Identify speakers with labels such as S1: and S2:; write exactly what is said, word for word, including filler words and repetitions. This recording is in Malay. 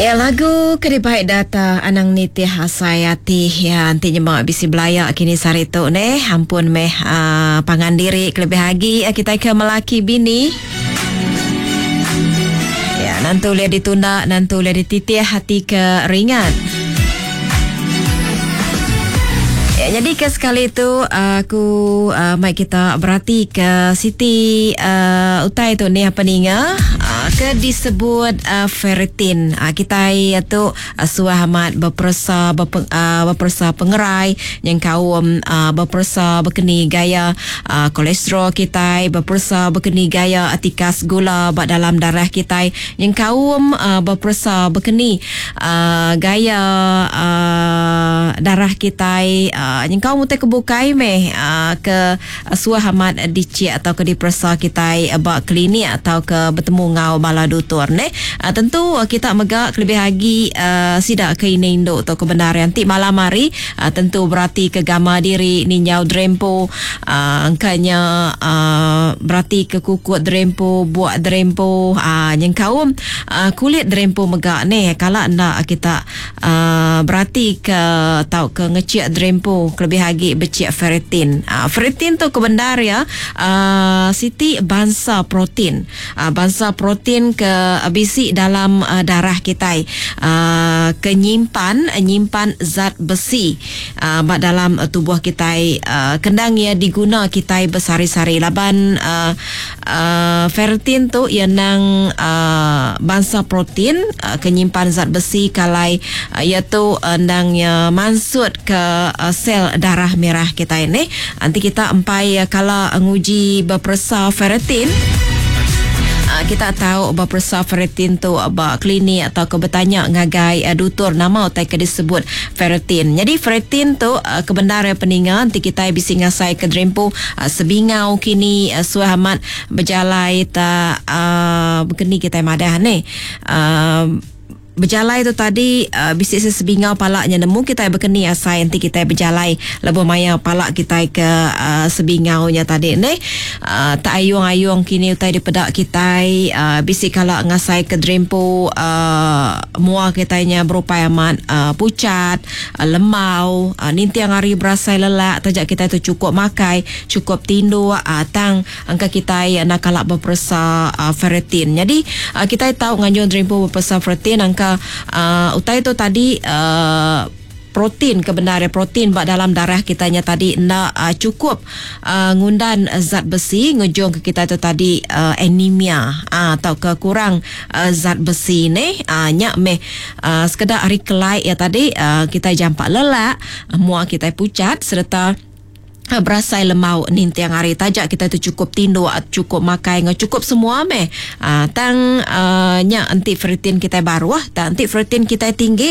S1: Ya, lagu Kedibaik Data Anang Niti Hasayati ya antinya mak bisi belayak kini sarito ne ampun meh uh, pangan diri kelebih lagi uh, kita ke melaki bini ya nanti lihat ditunda nanti lihat dititih hati ke ringan. Ya, jadi ke sekali itu aku uh, mai kita berarti ke Siti uh, utai tu ni apa ninga uh, ke disebut uh, ferritin uh, kita itu uh, suah amat berpersa berpeng, uh, berpersa pengerai yang kaum uh, berpersa berkeni gaya uh, kolesterol kita berpersa berkeni gaya atikas gula bak dalam darah kita yang kaum uh, berpersa berkeni uh, gaya uh, darah kita uh, yang kau mutai kebukai meh uh, ke uh, suah amat dicik atau ke dipersa kita uh, bak klinik atau ke bertemu ngau bala doktor ne uh, tentu uh, kita megak lebih lagi uh, sidak ke ini induk atau kebenaran ti malam hari uh, tentu berarti ke gama diri ninyau drempo uh, angkanya uh, berarti ke kukut drempo buat drempo uh, yang kaum uh, kulit drempo megak ne kalau anda kita uh, berarti ke tau ke ngecik drempo lebih lagi becik ferritin. Uh, ferritin tu kebenar ya uh, Siti bangsa protein. Uh, bangsa protein ke uh, bisi dalam uh, darah kita. Uh, kenyimpan nyimpan zat besi uh, dalam uh, tubuh kita. Uh, kendang ia diguna kita bersari-sari laban uh, uh, ferritin tu ia nang uh, bangsa protein uh, kenyimpan zat besi kalai uh, iaitu uh, nang ya mansut ke uh, sel darah merah kita ini. Nanti kita empai uh, kalau nguji berpersa ferritin uh, kita tahu berpersa ferritin tu uh, klinik atau ke bertanya ngagai uh, doktor nama utai ke disebut ferritin. Jadi ferritin tu uh, kebenaran peningan nanti kita bisi ngasai ke drempo uh, sebingau kini uh, suah amat berjalai ta uh, begini kita madah ni uh, berjalai tu tadi uh, bisik sesebingau palaknya nemu kita berkeni asai nanti kita berjalai lebih maya palak kita ke uh, sebingau nya tadi ni uh, tak ayung-ayung kini utai di pedak kita uh, bisik kalau ngasai ke drempo uh, mua kitanya berupaya amat uh, pucat uh, lemau uh, ninti yang hari berasai lelak tajak kita tu cukup makai cukup tindu uh, tang angka kita uh, nak kalak berpersa uh, ferritin. Jadi uh, kita tahu nganjung drempo berpersa ferritin angka Uh, utai tu tadi uh, protein kebenaran protein bak dalam darah kitanya tadi nak uh, cukup uh, ngundan zat besi ngejong ke kita tu tadi uh, anemia uh, atau kekurang uh, zat besi ni uh, nyak meh uh, sekedar hari kelai ya tadi uh, kita jampak lelak uh, muak kita pucat serta berasai lemau ninti yang hari tajak kita tu cukup tindu cukup makai cukup semua meh uh, tang uh, nya anti ferritin kita baru ah anti ferritin kita tinggi